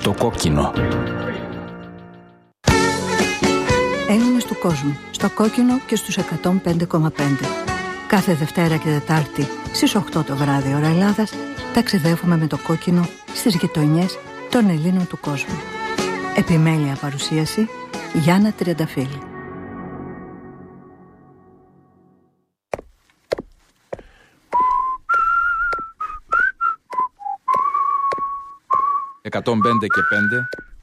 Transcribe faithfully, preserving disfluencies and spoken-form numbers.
Το κόκκινο. Έλληνες του κόσμου, στο κόκκινο και στους εκατόν πέντε κόμμα πέντε. Κάθε Δευτέρα και Τετάρτη στις οκτώ το βράδυ ώρα Ελλάδας ταξιδεύουμε με το κόκκινο στις γειτονιές των Ελλήνων του κόσμου. Επιμέλεια παρουσίαση Γιάννα Τριανταφύλλου. εκατόν πέντε και πέντε